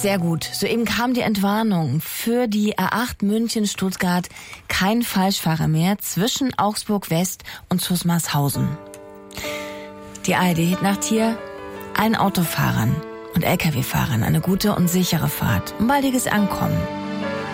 Sehr gut. Soeben kam die Entwarnung für die A8 München-Stuttgart. Kein Falschfahrer mehr zwischen Augsburg West und Zusmarshausen. Die ARD-Hitnacht hier. Allen Autofahrern und Lkw-Fahrern eine gute und sichere Fahrt und baldiges Ankommen.